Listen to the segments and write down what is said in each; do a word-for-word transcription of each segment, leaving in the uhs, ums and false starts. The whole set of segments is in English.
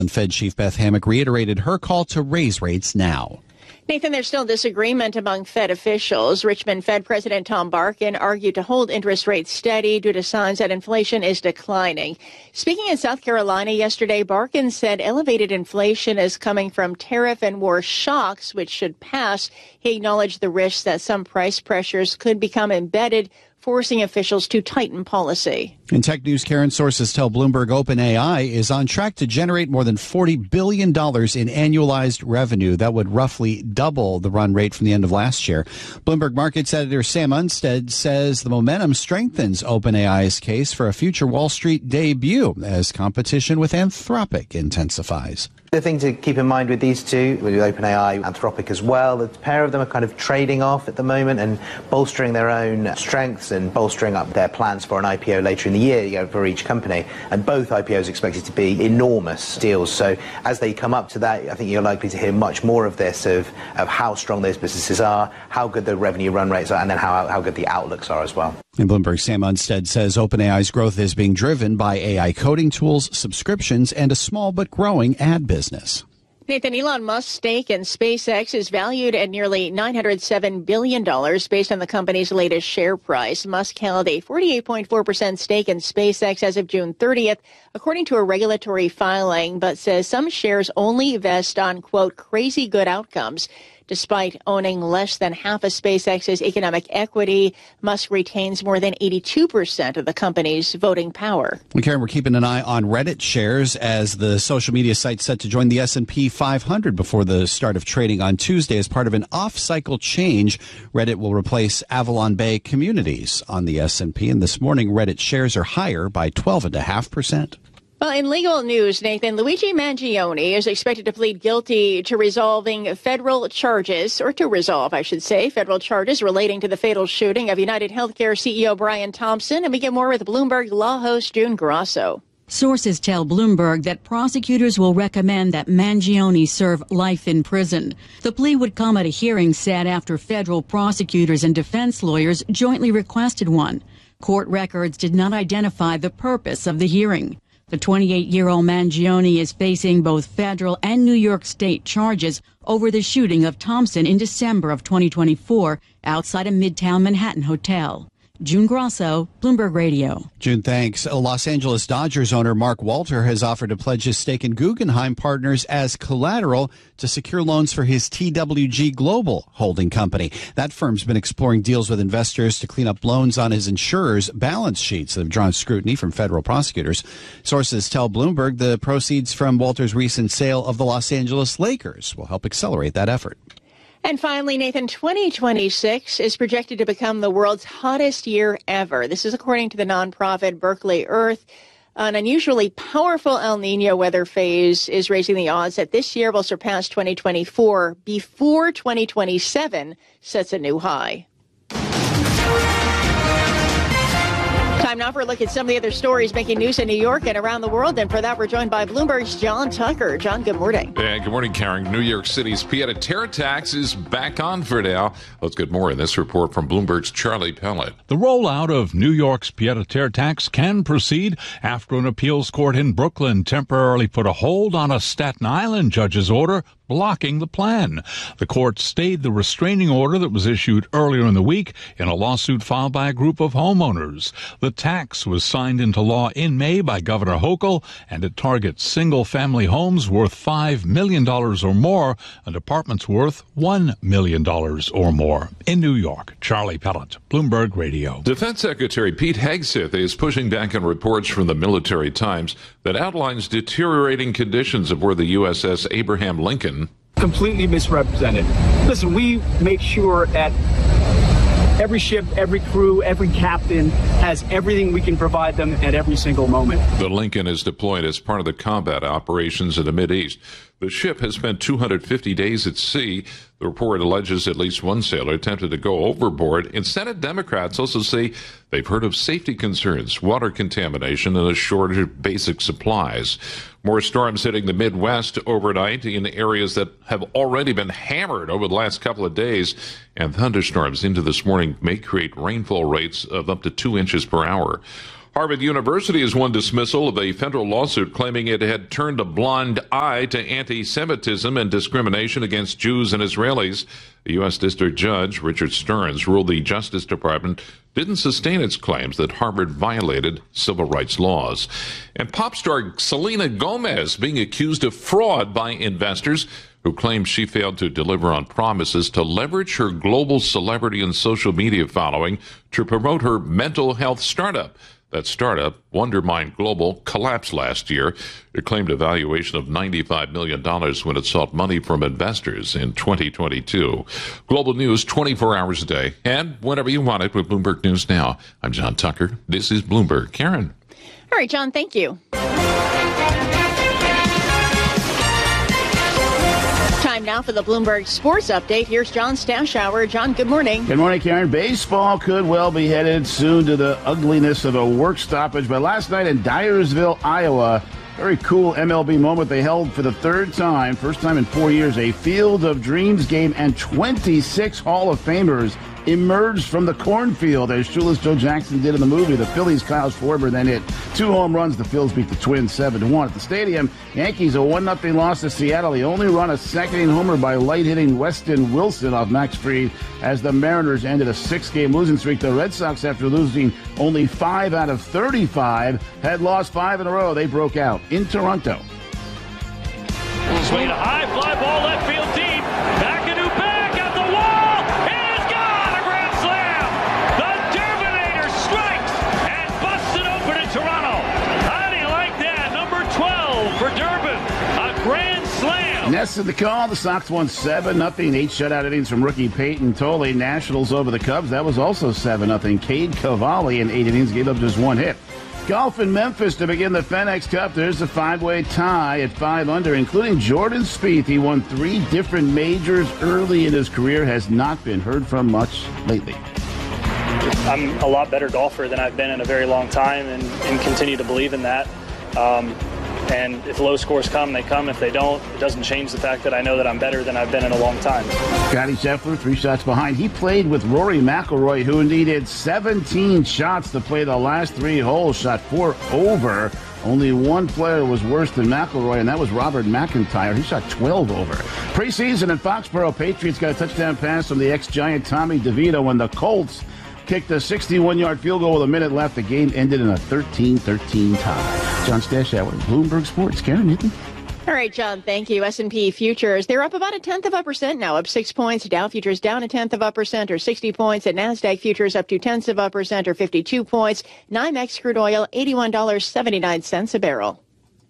And Fed Chief Beth Hammack reiterated her call to raise rates now. Nathan, there's still disagreement among Fed officials. Richmond Fed President Tom Barkin argued to hold interest rates steady due to signs that inflation is declining. Speaking in South Carolina yesterday, Barkin said elevated inflation is coming from tariff and war shocks, which should pass. He acknowledged the risks that some price pressures could become embedded, forcing officials to tighten policy. In tech news, Karen, sources tell Bloomberg OpenAI is on track to generate more than forty billion dollars in annualized revenue. That would roughly double the run rate from the end of last year. Bloomberg Markets editor Sam Unstead says the momentum strengthens OpenAI's case for a future Wall Street debut as competition with Anthropic intensifies. The thing to keep in mind with these two, with OpenAI, Anthropic as well, the pair of them are kind of trading off at the moment and bolstering their own strengths and bolstering up their plans for an I P O later in the year, you know, for each company. And both I P Os are expected to be enormous deals. So as they come up to that, I think you're likely to hear much more of this, of, of how strong those businesses are, how good the revenue run rates are, and then how, how good the outlooks are as well. In Bloomberg, Sam Unstead says OpenAI's growth is being driven by A I coding tools, subscriptions, and a small but growing ad business. Nathan, Elon Musk's stake in SpaceX is valued at nearly nine hundred seven billion dollars based on the company's latest share price. Musk held a forty-eight point four percent stake in SpaceX as of June thirtieth, according to a regulatory filing, but says some shares only vest on, quote, crazy good outcomes. Despite owning less than half of SpaceX's economic equity, Musk retains more than eighty-two percent of the company's voting power. And Karen, we're keeping an eye on Reddit shares as the social media site set to join the S and P five hundred before the start of trading on Tuesday. As part of an off-cycle change, Reddit will replace Avalon Bay Communities on the S and P. And this morning, Reddit shares are higher by twelve point five percent. Well, in legal news, Nathan, Luigi Mangione is expected to plead guilty to resolving federal charges, or to resolve, I should say, federal charges relating to the fatal shooting of United Healthcare C E O Brian Thompson. And we get more with Bloomberg law host June Grasso. Sources tell Bloomberg that prosecutors will recommend that Mangione serve life in prison. The plea would come at a hearing set after federal prosecutors and defense lawyers jointly requested one. Court records did not identify the purpose of the hearing. The twenty-eight-year-old Mangione is facing both federal and New York State charges over the shooting of Thompson in December of twenty twenty-four outside a Midtown Manhattan hotel. June Grasso, Bloomberg Radio. June, thanks. Los Angeles Dodgers owner Mark Walter has offered to pledge his stake in Guggenheim Partners as collateral to secure loans for his T W G Global holding company. That firm's been exploring deals with investors to clean up loans on his insurer's balance sheets that have drawn scrutiny from federal prosecutors. Sources tell Bloomberg the proceeds from Walter's recent sale of the Los Angeles Lakers will help accelerate that effort. And finally, Nathan, twenty twenty-six is projected to become the world's hottest year ever. This is according to the nonprofit Berkeley Earth. An unusually powerful El Nino weather phase is raising the odds that this year will surpass twenty twenty-four before twenty twenty-seven sets a new high. Time now for a look at some of the other stories making news in New York and around the world. And for that, we're joined by Bloomberg's John Tucker. John, good morning. Yeah, good morning, Karen. New York City's pied-à-terre tax is back on for now. Let's get more in this report from Bloomberg's Charlie Pellet. The rollout of New York's pied-à-terre tax can proceed after an appeals court in Brooklyn temporarily put a hold on a Staten Island judge's order blocking the plan. The court stayed the restraining order that was issued earlier in the week in a lawsuit filed by a group of homeowners. The tax was signed into law in May by Governor Hochul, and it targets single-family homes worth five million dollars or more and apartments worth one million dollars or more. In New York, Charlie Pellet, Bloomberg Radio. Defense Secretary Pete Hegseth is pushing back on reports from the Military Times that outlines deteriorating conditions aboard the U S S Abraham Lincoln. Completely misrepresented. Listen, we make sure that every ship, every crew, every captain has everything we can provide them at every single moment. The Lincoln is deployed as part of the combat operations in the Mideast. The ship has spent two hundred fifty days at sea. The report alleges at least one sailor attempted to go overboard, and Senate Democrats also say they've heard of safety concerns, water contamination, and a shortage of basic supplies. More storms hitting the Midwest overnight in areas that have already been hammered over the last couple of days, and thunderstorms into this morning may create rainfall rates of up to two inches per hour. Harvard University has won dismissal of a federal lawsuit claiming it had turned a blind eye to anti-Semitism and discrimination against Jews and Israelis. The U S District Judge, Richard Stearns, ruled the Justice Department didn't sustain its claims that Harvard violated civil rights laws. And pop star Selena Gomez being accused of fraud by investors who claim she failed to deliver on promises to leverage her global celebrity and social media following to promote her mental health startup. That startup, Wondermind Global, collapsed last year. It claimed a valuation of ninety-five million dollars when it sought money from investors in twenty twenty-two. Global news twenty-four hours a day and whenever you want it with Bloomberg News Now. I'm John Tucker. This is Bloomberg. Karen. All right, John, thank you. Time now for the Bloomberg Sports Update. Here's John Stashower. John, good morning. Good morning, Karen. Baseball could well be headed soon to the ugliness of a work stoppage. But last night in Dyersville, Iowa, very cool M L B moment. They held for the third time, first time in four years, a Field of Dreams game, and twenty-six Hall of Famers emerged from the cornfield, as Shoeless Joe Jackson did in the movie. The Phillies' Kyle Schwarber then hit two home runs. The Phils beat the Twins seven to one. At the stadium, Yankees a one nothing loss to Seattle. They only run a second-inning homer by light-hitting Weston Wilson off Max Fried as the Mariners ended a six-game losing streak. The Red Sox, after losing only five out of thirty-five, had lost five in a row. They broke out in Toronto. Swing a high fly ball left field deep. McAdoo back at the wall. It is gone. A grand slam. The Derbinator strikes and busts it open in Toronto. How do you like that? Number twelve for Durbin. A grand slam. Nets in the call. The Sox won seven nothing. Eight shutout innings from rookie Peyton Tolle. Nationals over the Cubs. That was also seven nothing. Cade Cavalli in eight innings gave up just one hit. Golf in Memphis to begin the FedEx Cup. There's a five-way tie at five under, including Jordan Spieth. He won three different majors early in his career, has not been heard from much lately. I'm a lot better golfer than I've been in a very long time, and, and continue to believe in that. Um, and if low scores come, they come. If they don't, it doesn't change the fact that I know that I'm better than I've been in a long time. Scottie Scheffler, three shots behind. He played with Rory McIlroy, who needed seventeen shots to play the last three holes, shot four over. Only one player was worse than McIlroy, and that was Robert McIntyre. He shot twelve over. Preseason in Foxborough, Patriots got a touchdown pass from the ex-Giant Tommy DeVito when the Colts kicked a sixty-one-yard field goal with a minute left. The game ended in a thirteen thirteen tie. John Stashower, Bloomberg Sports. Karen Newton. All right, John, thank you. S and P futures, they're up about a tenth of a percent now, up six points. Dow futures down a tenth of a percent or sixty points. At NASDAQ futures up two tenths of a percent or fifty-two points. NYMEX crude oil, eighty-one dollars and seventy-nine cents a barrel.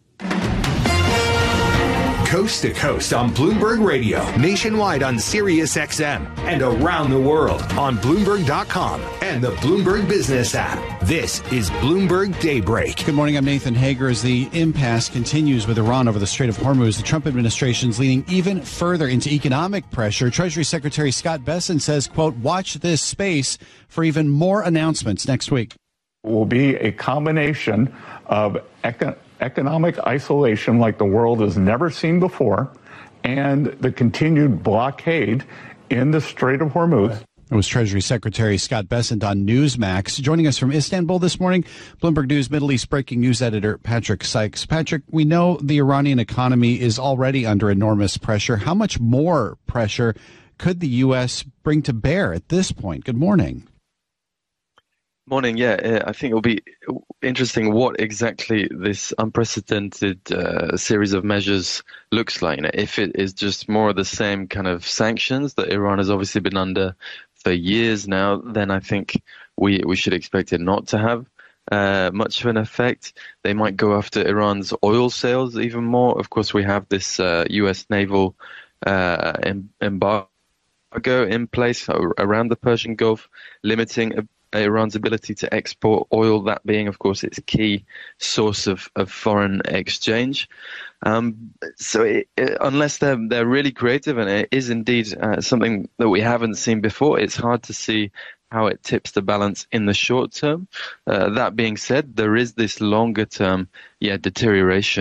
Coast to coast on Bloomberg Radio, nationwide on Sirius X M, and around the world on Bloomberg dot com and the Bloomberg Business app. This is Bloomberg Daybreak. Good morning, I'm Nathan Hager. As the impasse continues with Iran over the Strait of Hormuz, the Trump administration's leaning even further into economic pressure. Treasury Secretary Scott Bessent says, quote, watch this space for even more announcements next week. It will be a combination of economic economic isolation like the world has never seen before, and the continued blockade in the Strait of Hormuz. It was Treasury Secretary Scott Bessent on Newsmax. Joining us from Istanbul this morning, Bloomberg News Middle East breaking news editor Patrick Sykes. Patrick, we know the Iranian economy is already under enormous pressure. How much more pressure could the U S bring to bear at this point? Good morning. Morning. Yeah, I think it'll be interesting what exactly this unprecedented uh, series of measures looks like. You know, if it is just more of the same kind of sanctions that Iran has obviously been under for years now, then I think we we should expect it not to have uh, much of an effect. They might go after Iran's oil sales even more. Of course, we have this uh, U S naval uh, embargo in place around the Persian Gulf, limiting Iran's ability to export oil, that being, of course, its key source of, of foreign exchange. Um, so it, it, unless they're, they're really creative, and it is indeed uh, something that we haven't seen before, it's hard to see how it tips the balance in the short term. Uh, that being said, there is this longer term yeah, deterioration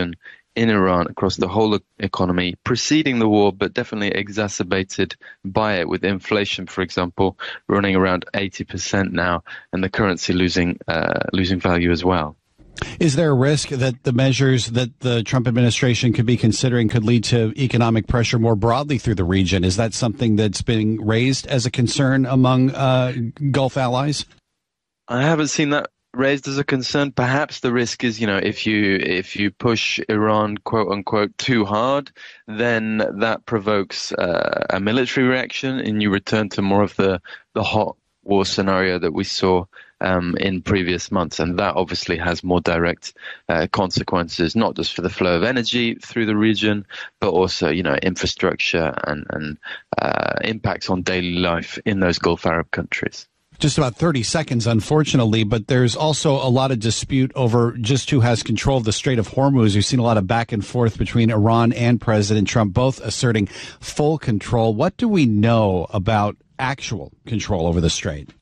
in Iran across the whole economy preceding the war, but definitely exacerbated by it, with inflation, for example, running around eighty percent now, and the currency losing uh, losing value as well. Is there a risk that the measures that the Trump administration could be considering could lead to economic pressure more broadly through the region? Is that something that's being raised as a concern among uh, Gulf allies? I haven't seen that raised as a concern. Perhaps the risk is, you know, if you if you push Iran, quote unquote, too hard, then that provokes uh, a military reaction, and you return to more of the the hot war scenario that we saw um, in previous months, and that obviously has more direct uh, consequences, not just for the flow of energy through the region, but also, you know, infrastructure and and uh, impacts on daily life in those Gulf Arab countries. Just about thirty seconds, unfortunately, but there's also a lot of dispute over just who has control of the Strait of Hormuz. We've seen a lot of back and forth between Iran and President Trump, both asserting full control. What do we know about actual control over the strait?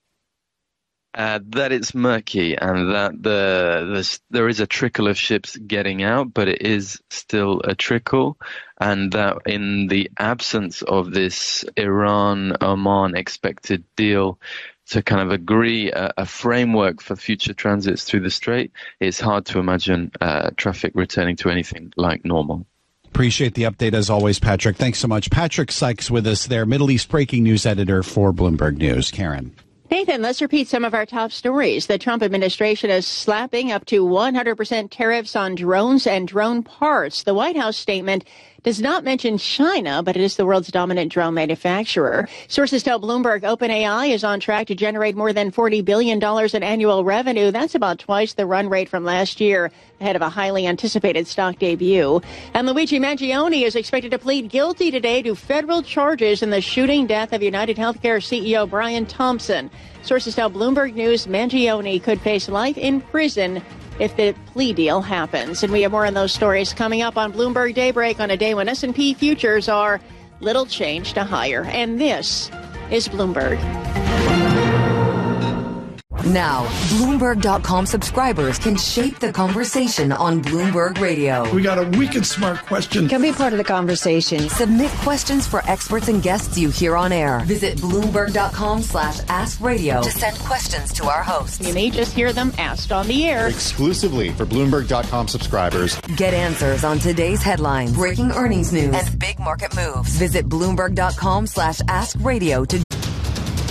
Uh, that it's murky, and that the, the there is a trickle of ships getting out, but it is still a trickle, and that in the absence of this Iran-Oman expected deal to kind of agree a, a framework for future transits through the strait, it's hard to imagine uh, traffic returning to anything like normal. Appreciate the update as always, Patrick. Thanks so much. Patrick Sykes with us there, Middle East breaking news editor for Bloomberg News. Karen. Nathan, let's repeat some of our top stories. The Trump administration is slapping up to one hundred percent tariffs on drones and drone parts. The White House statement does not mention China, but it is the world's dominant drone manufacturer. Sources tell Bloomberg OpenAI is on track to generate more than forty billion dollars in annual revenue. That's about twice the run rate from last year, ahead of a highly anticipated stock debut. And Luigi Mangione is expected to plead guilty today to federal charges in the shooting death of United Healthcare C E O Brian Thompson. Sources tell Bloomberg News Mangione could face life in prison if the plea deal happens. And we have more on those stories coming up on Bloomberg Daybreak on a day when S and P futures are little change to higher. And this is Bloomberg. Now, Bloomberg dot com subscribers can shape the conversation on Bloomberg Radio. We got a wicked smart question. Can be part of the conversation. Submit questions for experts and guests you hear on air. Visit Bloomberg dot com slash ask radio to send questions to our hosts. You may just hear them asked on the air. Exclusively for Bloomberg dot com subscribers. Get answers on today's headlines, breaking earnings news, and big market moves. Visit Bloomberg dot com slash ask radio to